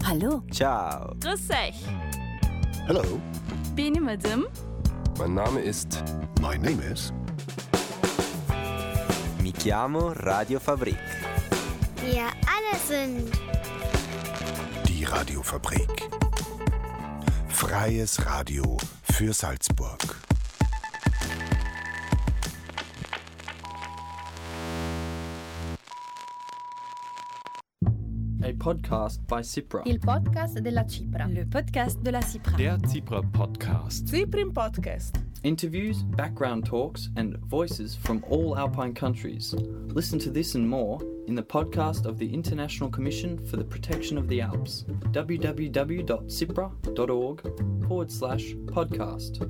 Hallo. Ciao. Grüß euch. Hello, Bine Madam. Mein Name ist... my name is... Mi chiamo Radio Fabrik. Wir alle sind Die Radiofabrik. Freies Radio für Salzburg. A podcast by Cipra. Il podcast della Cipra. Le podcast de la Cipra. Der Cipra Podcast. Ciprim Podcast. Interviews, background talks, and voices from all Alpine countries. Listen to this and more in the podcast of the International Commission for the Protection of the Alps, www.cipra.org/podcast.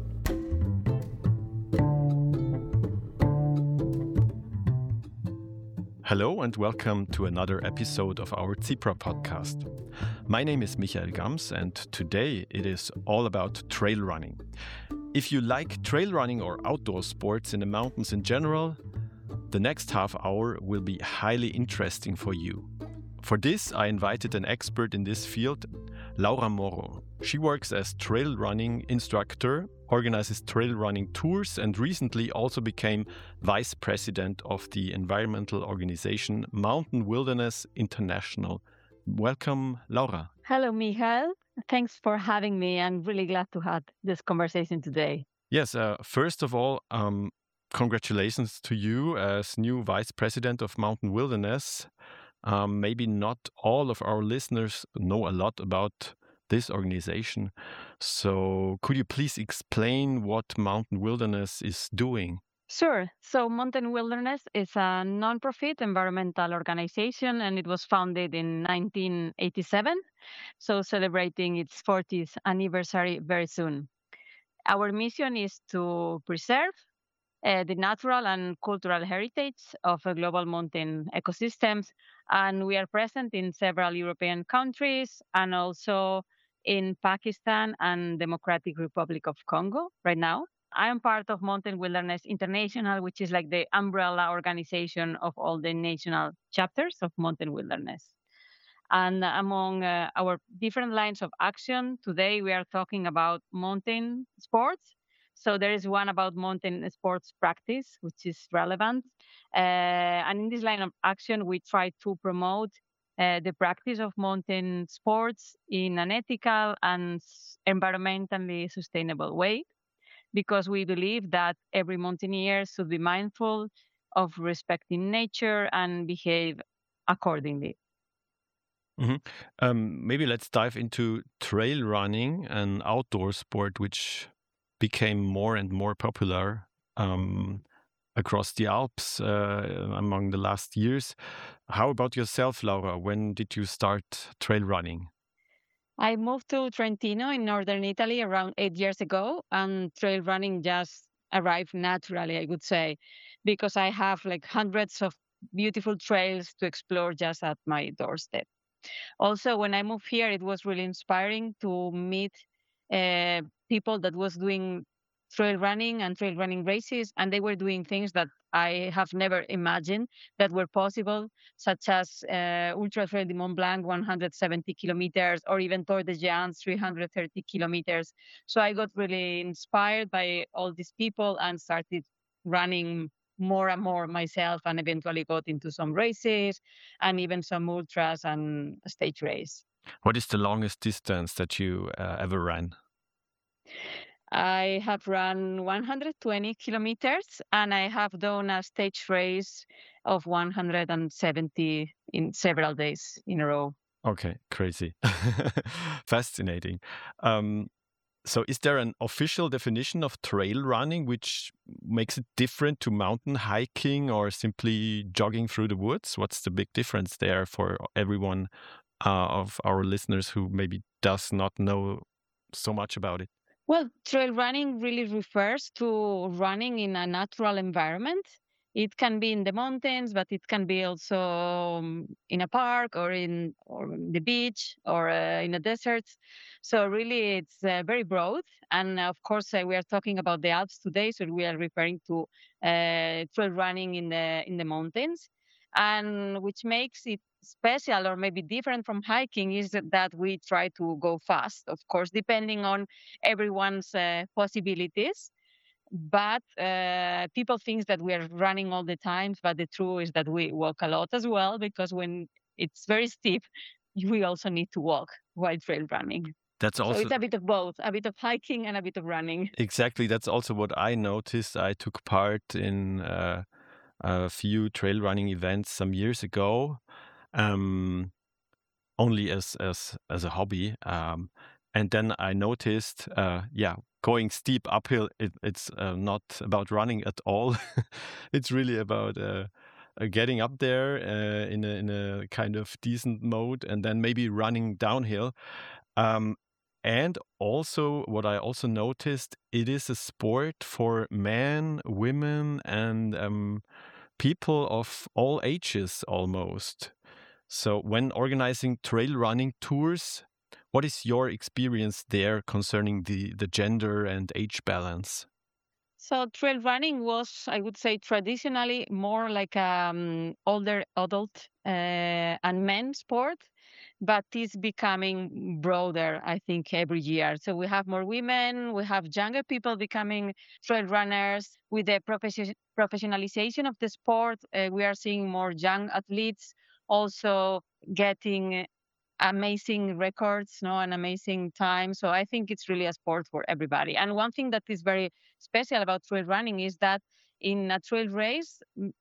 Hello and welcome to another episode of our Cipra podcast. My name is Michael Gams and today it is all about trail running. If you like trail running or outdoor sports in the mountains in general, the next half hour will be highly interesting for you. For this, I invited an expert in this field, Laura Moro. She works as trail running instructor, organizes trail running tours, and recently also became vice president of the environmental organization Mountain Wilderness International. Welcome, Laura. Hello, Michael. Thanks for having me. I'm really glad to have this conversation today. Yes, first of all, congratulations to you as new vice president of Mountain Wilderness. Maybe not all of our listeners know a lot about this organization. So could you please explain what Mountain Wilderness is doing? Sure. So Mountain Wilderness is a non-profit environmental organization, and it was founded in 1987, so celebrating its 40th anniversary very soon. Our mission is to preserve the natural and cultural heritage of global mountain ecosystems, and we are present in several European countries and also in Pakistan and Democratic Republic of Congo right now. I am part of Mountain Wilderness International, which is like the umbrella organization of all the national chapters of Mountain Wilderness. And among our different lines of action, today we are talking about mountain sports. So there is one about mountain sports practice, which is relevant. And in this line of action, we try to promote the practice of mountain sports in an ethical and environmentally sustainable way, because we believe that every mountaineer should be mindful of respecting nature and behave accordingly. Maybe let's dive into trail running, an outdoor sport which became more and more popular across the Alps among the last years. How about yourself, Laura? When did you start trail running? I moved to Trentino in northern Italy around 8 years ago, and trail running just arrived naturally, I would say, because I have like hundreds of beautiful trails to explore just at my doorstep. Also, when I moved here, it was really inspiring to meet people that was doing trail running and trail running races, and they were doing things that I have never imagined that were possible, such as Ultra Trail du Mont Blanc, 170 kilometers, or even Tour de Géants, 330 kilometers. So I got really inspired by all these people and started running more and more myself, and eventually got into some races and even some ultras and stage race. What is the longest distance that you ever ran? I have run 120 kilometers, and I have done a stage race of 170 in several days in a row. Okay, crazy. Fascinating. So is there an official definition of trail running which makes it different to mountain hiking or simply jogging through the woods? What's the big difference there for everyone of our listeners who maybe does not know so much about it? Well, trail running really refers to running in a natural environment. It can be in the mountains, but it can be also in a park or in the beach or in a desert. So really, it's very broad. And of course, we are talking about the Alps today, so we are referring to trail running in the mountains, and which makes it special or maybe different from hiking is that we try to go fast, of course, depending on everyone's possibilities. But people think that we are running all the time, but the truth is that we walk a lot as well, because when it's very steep, we also need to walk while trail running. That's So also it's a bit of both, a bit of hiking and a bit of running. exactly. That's also what I noticed. I took part in a few trail running events some years ago, um, only as a hobby. And then I noticed, going steep uphill, it's not about running at all. It's really about getting up there in a kind of decent mode, and then maybe running downhill. Um, and also, what I also noticed, it is a sport for men, women, and people of all ages almost. So, when organizing trail running tours, what is your experience there concerning the gender and age balance? So trail running was, I would say, traditionally more like older adult and men sport, but it's becoming broader, I think, every year. So we have more women, we have younger people becoming trail runners. With the professionalization of the sport, we are seeing more young athletes also getting amazing records, no, an amazing time. So I think it's really a sport for everybody. And one thing that is very special about trail running is that in a trail race,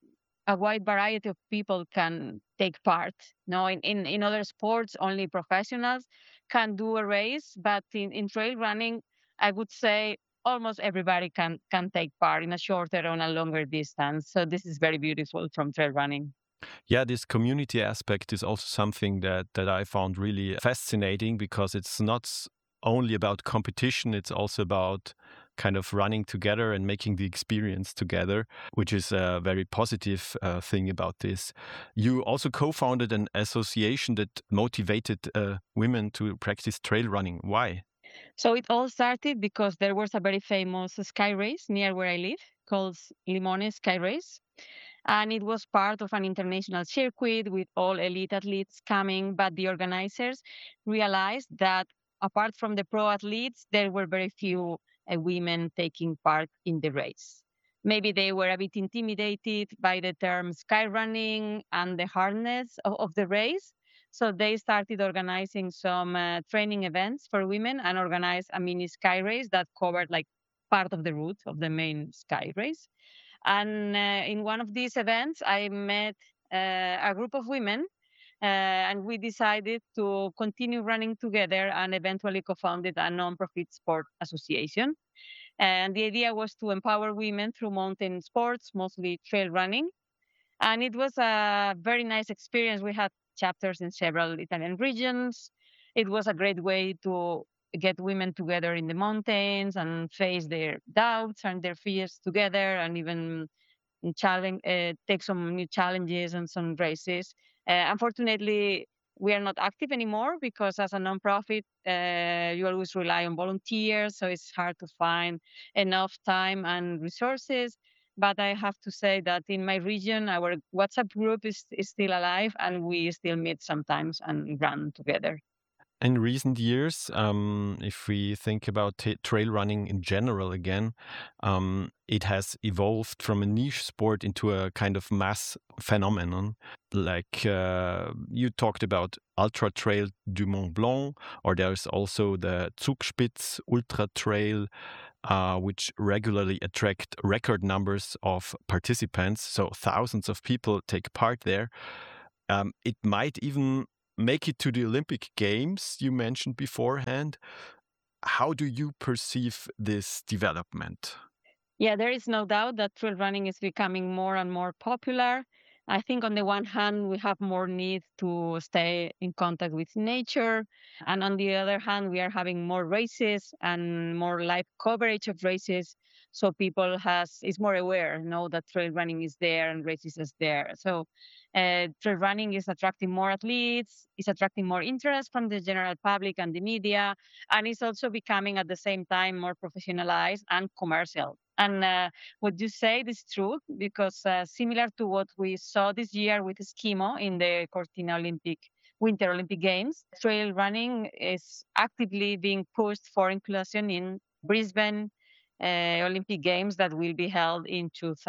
a wide variety of people can take part. No, in other sports, only professionals can do a race, but in trail running, I would say almost everybody can take part in a shorter or a longer distance. So this is very beautiful from trail running. Yeah, this community aspect is also something that I found really fascinating, because it's not only about competition, it's also about kind of running together and making the experience together, which is a very positive thing about this. You also co-founded an association that motivated women to practice trail running. Why? So it all started because there was a very famous sky race near where I live called Limone Sky Race. And it was part of an international circuit with all elite athletes coming. But the organizers realized that apart from the pro athletes, there were very few women taking part in the race. Maybe they were a bit intimidated by the term sky running and the hardness of the race. So they started organizing some training events for women and organized a mini sky race that covered like part of the route of the main sky race. And in one of these events, I met a group of women, and we decided to continue running together and eventually co-founded a non-profit sport association. And the idea was to empower women through mountain sports, mostly trail running. And it was a very nice experience. We had chapters in several Italian regions. It was a great way to get women together in the mountains and face their doubts and their fears together, and even take some new challenges and some races. Unfortunately, we are not active anymore because as a nonprofit, you always rely on volunteers, so it's hard to find enough time and resources. But I have to say that in my region, our WhatsApp group is still alive, and we still meet sometimes and run together. In recent years, if we think about trail running in general again, it has evolved from a niche sport into a kind of mass phenomenon. Like you talked about Ultra Trail du Mont Blanc, or there's also the Zugspitz Ultra Trail, which regularly attract record numbers of participants. So thousands of people take part there. It might even make it to the Olympic Games you mentioned beforehand. How do you perceive this development? Yeah, there is no doubt that trail running is becoming more and more popular. I think on the one hand, we have more need to stay in contact with nature. And on the other hand, we are having more races and more live coverage of races. So people is more aware, know that trail running is there and races is there. So trail running is attracting more athletes, is attracting more interest from the general public and the media, and it's also becoming at the same time more professionalized and commercial. And what you said is true because similar to what we saw this year with Eskimo in the Cortina Winter Olympic Games, trail running is actively being pushed for inclusion in Brisbane Olympic Games that will be held in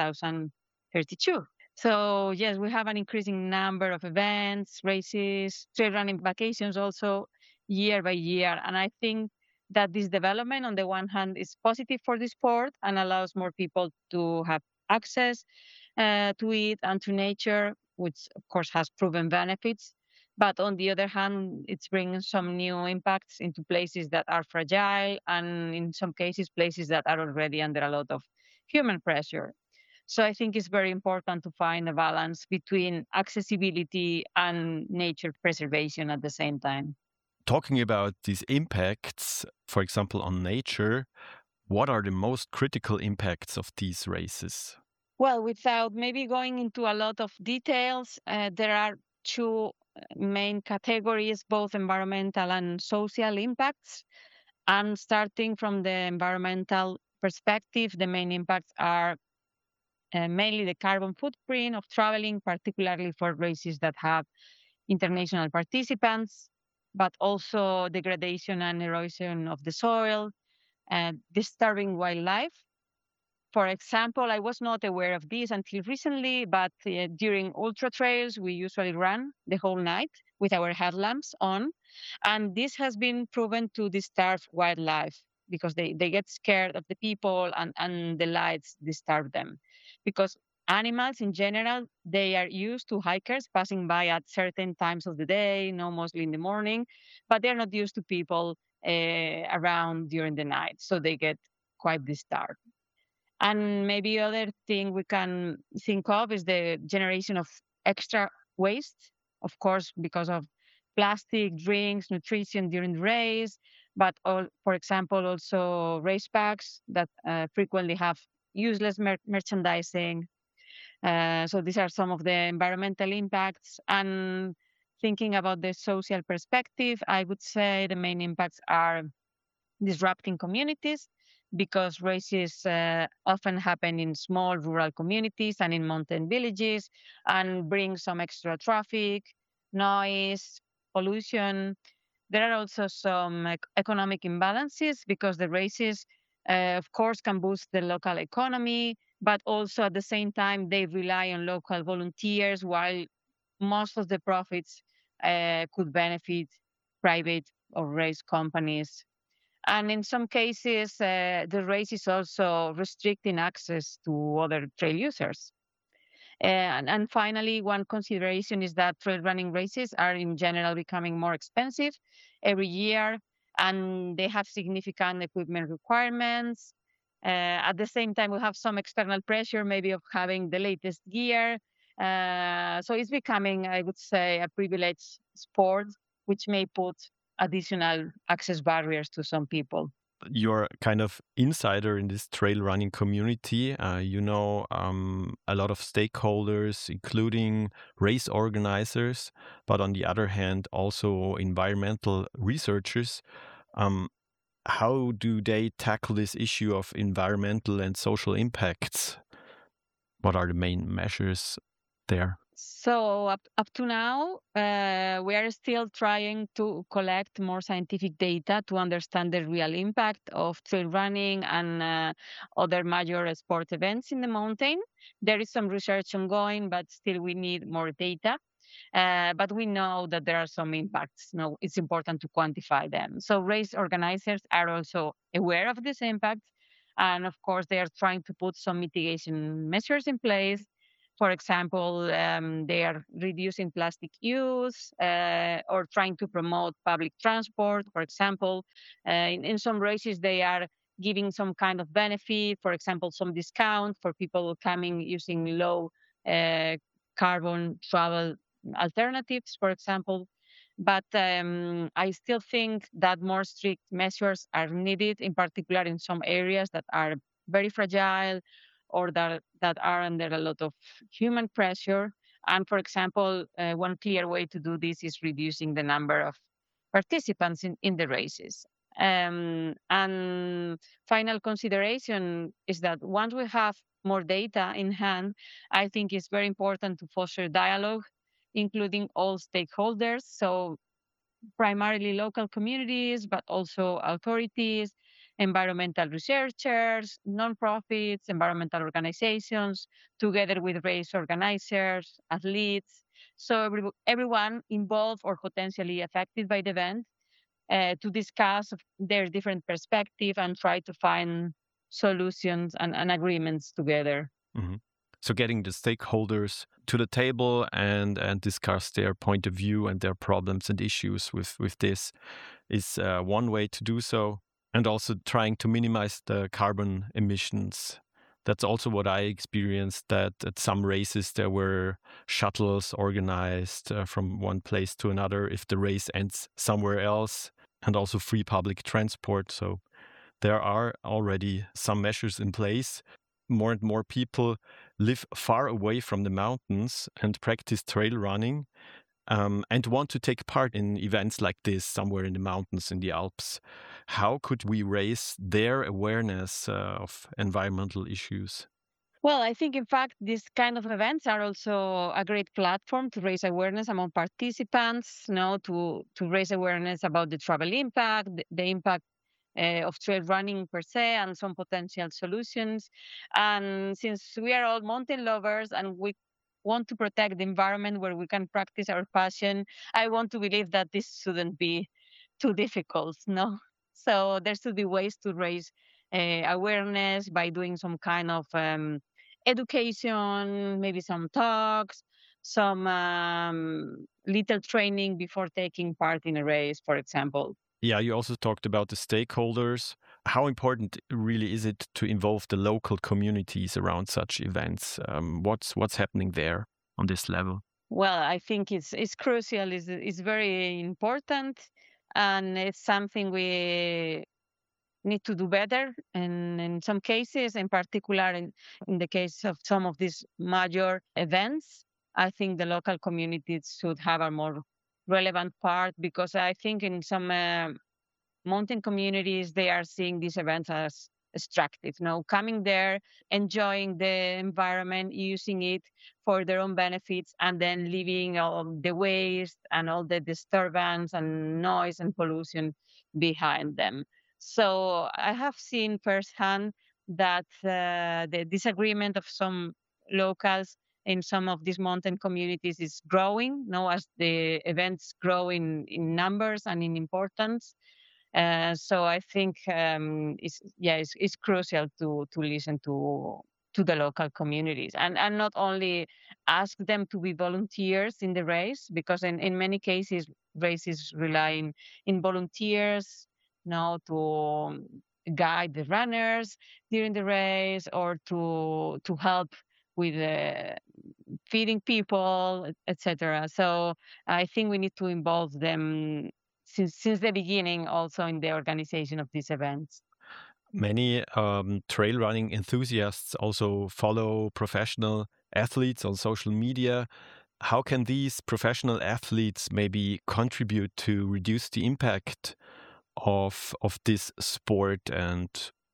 2032. So yes, we have an increasing number of events, races, trail running vacations also year by year. And I think that this development on the one hand is positive for the sport and allows more people to have access to it and to nature, which of course has proven benefits. But on the other hand, it's bringing some new impacts into places that are fragile and in some cases, places that are already under a lot of human pressure. So I think it's very important to find a balance between accessibility and nature preservation at the same time. Talking about these impacts, for example, on nature, what are the most critical impacts of these races? Well, without maybe going into a lot of details, there are two main categories, both environmental and social impacts. And starting from the environmental perspective, the main impacts are mainly the carbon footprint of traveling, particularly for races that have international participants, but also degradation and erosion of the soil and disturbing wildlife. For example, I was not aware of this until recently, but during ultra trails, we usually run the whole night with our headlamps on. And this has been proven to disturb wildlife because they get scared of the people and the lights disturb them. Because animals in general, they are used to hikers passing by at certain times of the day, mostly in the morning, but they're not used to people around during the night. So they get quite disturbed. And maybe other thing we can think of is the generation of extra waste, of course, because of plastic, drinks, nutrition during the race, but for example, also race packs that frequently have useless merchandising. So these are some of the environmental impacts. And thinking about the social perspective, I would say the main impacts are disrupting communities because races often happen in small rural communities and in mountain villages and bring some extra traffic, noise, pollution. There are also some economic imbalances because the races, of course, can boost the local economy, but also at the same time, they rely on local volunteers while most of the profits could benefit private or race companies. And in some cases, the race is also restricting access to other trail users. And finally, one consideration is that trail running races are in general becoming more expensive every year, and they have significant equipment requirements. At the same time, we have some external pressure, maybe of having the latest gear. So it's becoming, I would say, a privileged sport, which may put additional access barriers to some people. You're kind of insider in this trail running community. You know a lot of stakeholders, including race organizers, but on the other hand, also environmental researchers. How do they tackle this issue of environmental and social impacts? What are the main measures there? So up to now, we are still trying to collect more scientific data to understand the real impact of trail running and other major sport events in the mountain. There is some research ongoing, but still we need more data. But we know that there are some impacts. It's important to quantify them. So race organizers are also aware of this impact. And of course, they are trying to put some mitigation measures in place. For example, they are reducing plastic use or trying to promote public transport. For example, in some races, they are giving some kind of benefit, for example, some discount for people coming using low carbon travel alternatives, for example. But I still think that more strict measures are needed, in particular in some areas that are very fragile or that are under a lot of human pressure. And for example, one clear way to do this is reducing the number of participants in the races. And final consideration is that once we have more data in hand, I think it's very important to foster dialogue, including all stakeholders. So primarily local communities, but also authorities, environmental researchers, nonprofits, environmental organizations, together with race organizers, athletes. So everyone involved or potentially affected by the event to discuss their different perspective and try to find solutions and agreements together. Mhm. So getting the stakeholders to the table and discuss their point of view and their problems and issues with this is one way to do so. And also trying to minimize the carbon emissions. That's also what I experienced, that at some races there were shuttles organized from one place to another if the race ends somewhere else, and also free public transport. So there are already some measures in place. More and more people live far away from the mountains and practice trail running and want to take part in events like this somewhere in the mountains in the Alps. How could we raise their awareness of environmental issues? Well, I think, in fact, these kind of events are also a great platform to raise awareness among participants, to raise awareness about the travel impact, the impact of trail running per se, and some potential solutions. And since we are all mountain lovers and we want to protect the environment where we can practice our passion, I want to believe that this shouldn't be too difficult, no? So there should be ways to raise awareness by doing some kind of education, maybe some talks, some little training before taking part in a race, for example. Yeah, you also talked about the stakeholders. How important really is it to involve the local communities around such events? What's happening there on this level? Well, I think it's crucial. It's very important, and it's something we need to do better. And in some cases, in particular, in the case of some of these major events, I think the local communities should have a more relevant part, because I think in some mountain communities, they are seeing these events as extractive, coming there, enjoying the environment, using it for their own benefits, and then leaving all the waste and all the disturbance and noise and pollution behind them. So I have seen firsthand that the disagreement of some locals in some of these mountain communities is growing, as the events grow in numbers and in importance. So I think it's crucial to listen to the local communities, and not only ask them to be volunteers in the race, because in many cases races rely in volunteers now to guide the runners during the race, or to help with feeding people, etc. So I think we need to involve them since the beginning, also in the organization of these events. Many trail running enthusiasts also follow professional athletes on social media. How can these professional athletes maybe contribute to reduce the impact of this sport and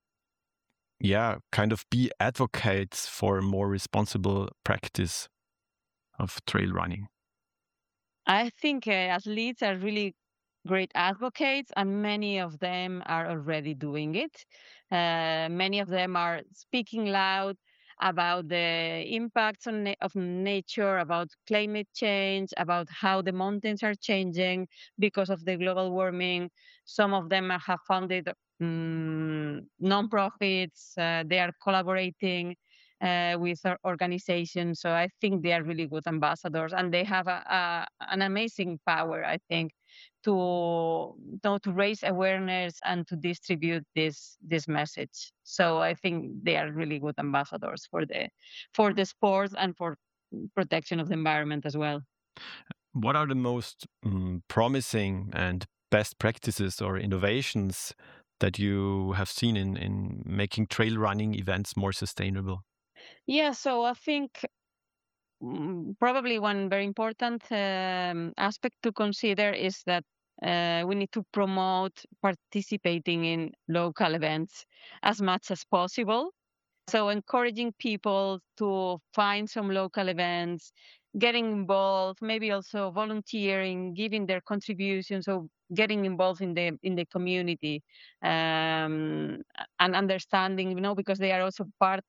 kind of be advocates for a more responsible practice of trail running? I think athletes are really great advocates, and many of them are already doing it. Many of them are speaking loud about the impacts of nature, about climate change, about how the mountains are changing because of the global warming. Some of them have founded nonprofits. They are collaborating with our organizations. So I think they are really good ambassadors, and they have an amazing power, I think, to raise awareness and to distribute this message. So I think they are really good ambassadors for the sports and for protection of the environment as well. What are the most promising and best practices or innovations that you have seen in making trail running events more sustainable? Yeah, so I think probably one very important aspect to consider is that we need to promote participating in local events as much as possible. So encouraging people to find some local events, getting involved, maybe also volunteering, giving their contributions, so getting involved in the community, and understanding, because they are also part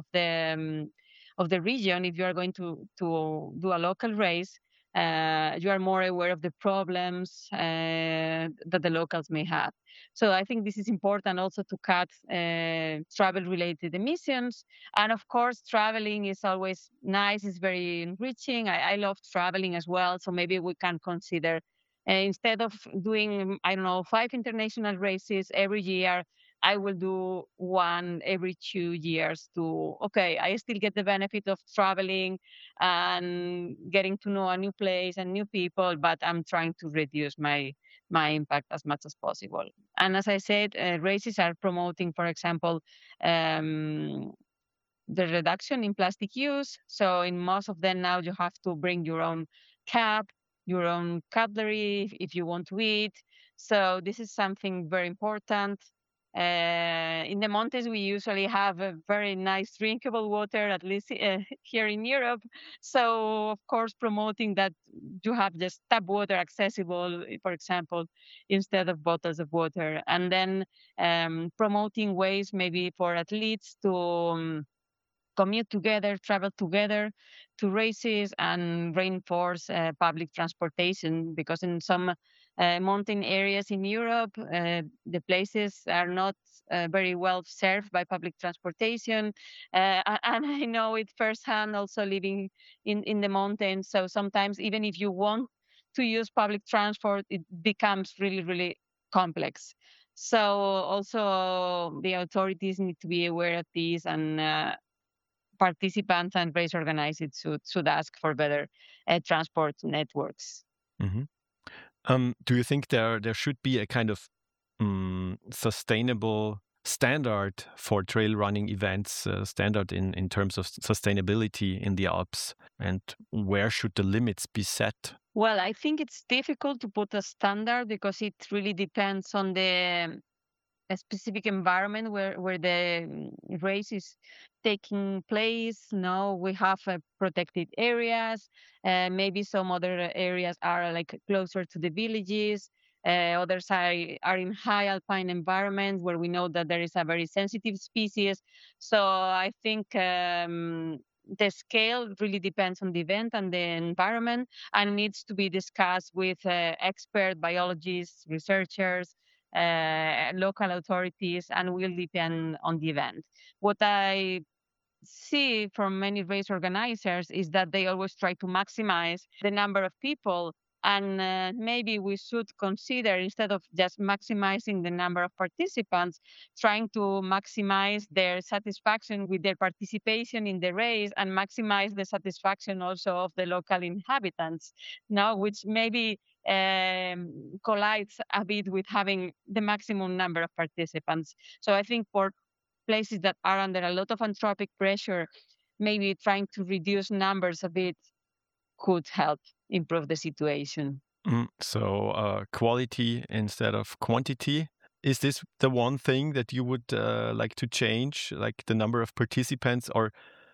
of the region. If you are going to do a local race, you are more aware of the problems that the locals may have. So I think this is important also to cut travel-related emissions. And of course, traveling is always nice. It's very enriching. I love traveling as well. So maybe we can consider instead of doing, I don't know, 5 international races every year, I will do one every 2 years okay, I still get the benefit of traveling and getting to know a new place and new people, but I'm trying to reduce my impact as much as possible. And as I said, races are promoting, for example, um, the reduction in plastic use. So in most of them now, you have to bring your own cup, your own cutlery if you want to eat. So this is something very important. In the mountains, we usually have a very nice drinkable water, at least here in Europe. So, of course, promoting that you have just tap water accessible, for example, instead of bottles of water. And then promoting ways maybe for athletes to commute together, travel together to races, and reinforce public transportation, because in some mountain areas in Europe, the places are not very well served by public transportation. And I know it firsthand also living in the mountains. So sometimes, even if you want to use public transport, it becomes really, really complex. So also the authorities need to be aware of this, and participants and race organizers should ask for better transport networks. Mhm. Do you think there should be a kind of sustainable standard for trail running events, standard in terms of sustainability in the Alps, and where should the limits be set? Well, I think it's difficult to put a standard because it really depends on the a specific environment where the race is taking place. No, we have protected areas. Maybe some other areas are like closer to the villages. Others are in high alpine environments where we know that there is a very sensitive species. So I think the scale really depends on the event and the environment, and needs to be discussed with expert biologists, researchers, local authorities, and will depend on the event. What I see from many race organizers is that they always try to maximize the number of people. And maybe we should consider, instead of just maximizing the number of participants, trying to maximize their satisfaction with their participation in the race, and maximize the satisfaction also of the local inhabitants, now, which maybe collides a bit with having the maximum number of participants. So I think for places that are under a lot of anthropic pressure, maybe trying to reduce numbers a bit could help improve the situation. So quality instead of quantity. Is this the one thing that you would like to change, like the number of participants, or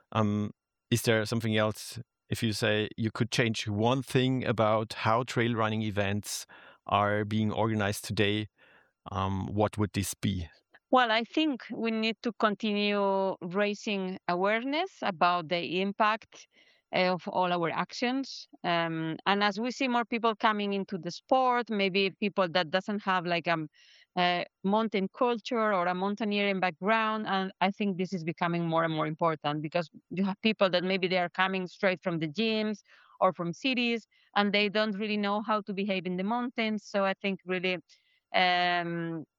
is there something else? If you say you could change one thing about how trail running events are being organized today, what would this be? Well, I think we need to continue raising awareness about the impact of all our actions. And as we see more people coming into the sport, maybe people that doesn't have like a mountain culture or a mountaineering background, and I think this is becoming more and more important, because you have people that maybe they are coming straight from the gyms or from cities, and they don't really know how to behave in the mountains. So I think really